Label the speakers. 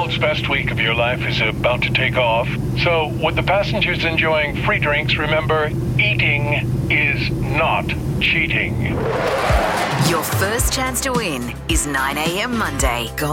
Speaker 1: world's best week of your life is about to take off. So, with the passengers enjoying free drinks, remember, eating is not cheating.
Speaker 2: Your first chance to win is 9 a.m. Monday.